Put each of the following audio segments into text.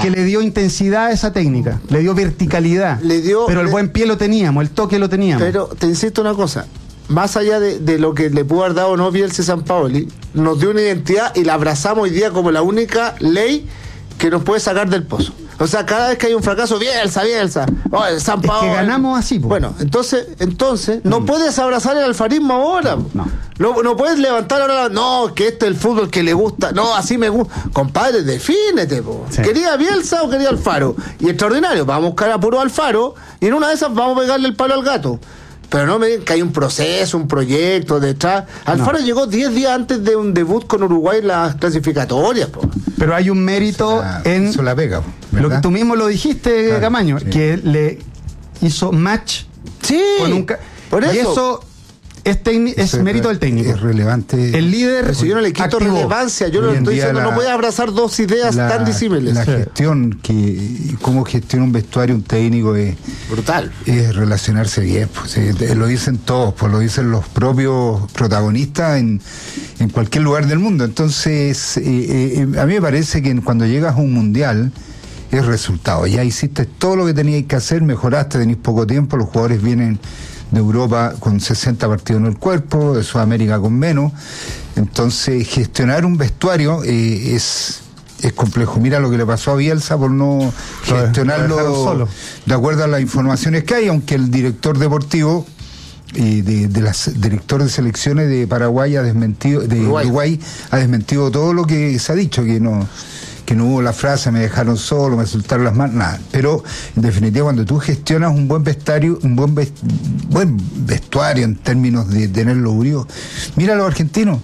que le dio intensidad a esa técnica, le dio verticalidad, pero el buen pie lo teníamos, el toque lo teníamos. Pero te insisto una cosa, más allá de lo que le pudo haber dado o no Bielsa Sampaoli, nos dio una identidad y la abrazamos hoy día como la única ley que nos puede sacar del pozo. O sea, cada vez que hay un fracaso, Bielsa, Sampaoli. Es que ganamos así, po. Bueno, entonces no puedes abrazar el alfarismo ahora. No puedes levantar ahora, no, que este es el fútbol que le gusta, no, así me gusta. Compadre, defínete, po. Sí. ¿Quería Bielsa o quería Alfaro? Y extraordinario, vamos a buscar a puro Alfaro y en una de esas vamos a pegarle el palo al gato. Pero no me digan que hay un proceso, un proyecto detrás. Alfaro llegó 10 días antes de un debut con Uruguay en las clasificatorias, po. Pero hay un mérito en... Eso la pega, ¿verdad? Lo que tú mismo lo dijiste, claro, Camaño, sí, que le hizo match, sí, con un... por eso. Y eso es mérito del técnico. Es relevante. El líder. Pero si yo no le quito relevancia, yo no estoy diciendo, no puedes abrazar dos ideas tan disímiles. La gestión, cómo gestiona un vestuario un técnico es brutal. Es relacionarse bien. Pues, lo dicen todos, pues lo dicen los propios protagonistas en cualquier lugar del mundo. Entonces, a mí me parece que cuando llegas a un mundial es resultado. Ya hiciste todo lo que tenías que hacer, mejoraste, tenés poco tiempo, los jugadores vienen de Europa con 60 partidos en el cuerpo, de Sudamérica con menos. Entonces, gestionar un vestuario es complejo. Mira lo que le pasó a Bielsa por no gestionarlo solo, de acuerdo a las informaciones que hay, aunque el director deportivo director de selecciones de Paraguay ha desmentido, de Uruguay ha desmentido todo lo que se ha dicho, que no hubo la frase, me dejaron solo, me soltaron las manos, nada. Pero en definitiva, cuando tú gestionas un buen vestuario, buen vestuario en términos de tenerlo brío, mira a los argentinos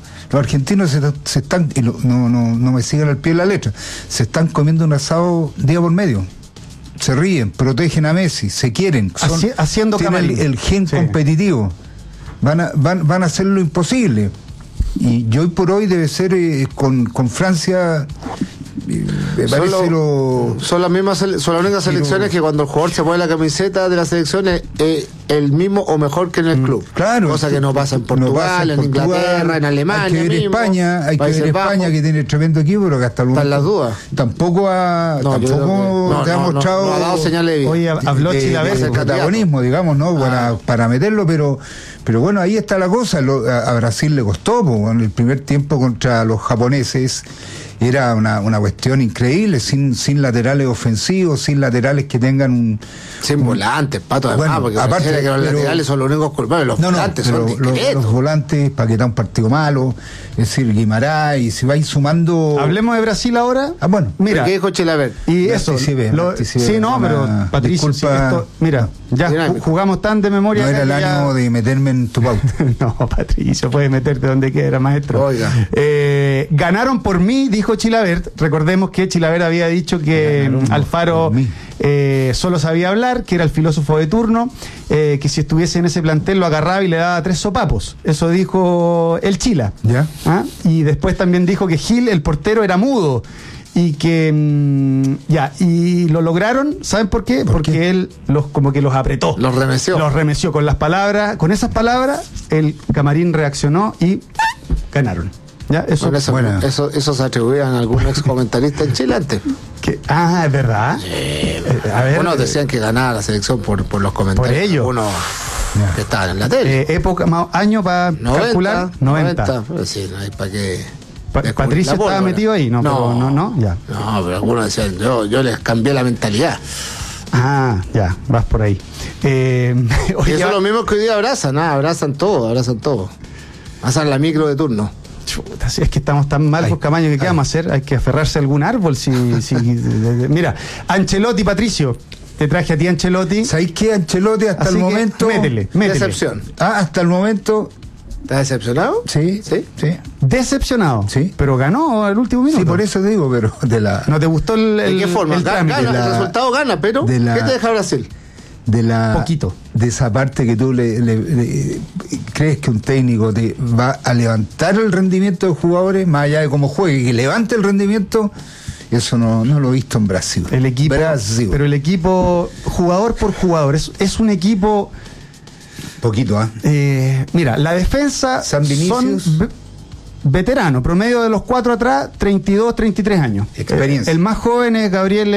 se están, y no me sigan al pie de la letra, se están comiendo un asado día por medio. Se ríen, protegen a Messi, se quieren, haciendo el gen competitivo, van a hacer lo imposible. Y hoy por hoy debe ser con Francia. Son las únicas selecciones que cuando el jugador se pone la camiseta de las selecciones el mismo o mejor que en el club. Claro. Cosa que no pasa en Portugal, en Inglaterra, en Alemania. Hay que ver España, que tiene tremendo equipo, pero que hasta el momento están las dudas. Tampoco ha mostrado. No ha dado señales de vida. Hoy habló Chilavert el protagonismo, digamos, ¿no? Para meterlo, pero bueno, ahí está la cosa. A Brasil le costó, en el primer tiempo contra los japoneses. Era una cuestión increíble, sin laterales ofensivos, sin laterales que tengan sin volantes, Pato, además, porque aparte que los laterales son los únicos culpables, los volantes son discretos. Los volantes, para que da un partido malo, es decir, Guimarães, y si vais sumando... Hablemos de Brasil ahora. Bueno, mira, ¿qué dijo Chilavert? Y eso, pero Patricio, mira, ya jugamos tan de memoria. No era el ánimo de meterme en tu pauta. No, Patricio, puedes meterte donde quiera, maestro. Oiga. Ganaron por mí, dijo Chilavert. Recordemos que Chilavert había dicho que Alfaro solo sabía hablar, que era el filósofo de turno, que si estuviese en ese plantel lo agarraba y le daba 3 sopapos. Eso dijo el Chila. ¿Ya? Y después también dijo que Gil, el portero, era mudo. Y que y lo lograron, ¿saben por qué? Porque él como que los apretó. Los remeció con las palabras, con esas palabras, el camarín reaccionó y ganaron. ¿Ya? Eso se atribuían a algún ex comentarista en Chile antes. Es verdad. Bueno, decían que ganaba la selección por los comentarios. Por ello. Uno que estaban en la tele. Año para calcular. 90. Sí, no hay para qué. Patricio estaba metido ahí, ¿no? Ya. No, pero algunos decían, yo les cambié la mentalidad. Ya, vas por ahí. Oye, eso es lo mismo que hoy día abrazan todo. Abrazan la micro de turno. Chuta, si es que estamos tan mal, pues, Camaño, ¿qué vamos a hacer? Hay que aferrarse a algún árbol. Mira, Ancelotti, Patricio. Te traje a ti, Ancelotti. ¿Sabéis qué, Ancelotti, hasta el momento? Métele. Decepción. Hasta el momento. ¿Estás decepcionado? Sí. Decepcionado. Sí. Pero ganó al último minuto. Sí, por eso te digo, pero ¿No te gustó ¿De qué forma? El resultado gana, pero ¿qué te deja Brasil? Poquito. De esa parte que tú le crees que un técnico te va a levantar el rendimiento de jugadores, más allá de cómo juegue, que levante el rendimiento. Eso no lo he visto en Brasil. Pero el equipo, jugador por jugador, es un equipo... Poquito, mira, la defensa San Vinicius, son veteranos, promedio de los 4 atrás, 32, 33 años. Experiencia. El más joven es Gabriel